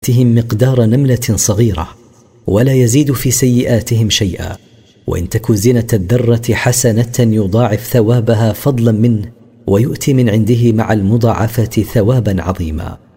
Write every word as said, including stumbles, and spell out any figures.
تهم مقدار نملة صغيرة، ولا يزيد في سيئاتهم شيئا. وإن تك زنة الذرة حسنة يضاعف ثوابها فضلا منه، ويؤتي من عنده مع المضاعفة ثوابا عظيما.